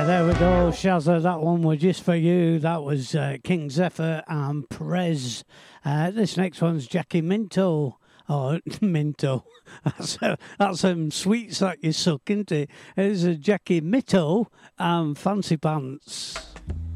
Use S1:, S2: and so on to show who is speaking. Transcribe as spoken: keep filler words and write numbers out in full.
S1: There we go, Shazza. That one was just for you. That was uh, King Zephyr and Perez. Uh, this next one's Jackie Minto. Oh, Minto. That's, uh, that's some sweets that you suck, isn't it? It's a Jackie Mitto and Fancy Pants.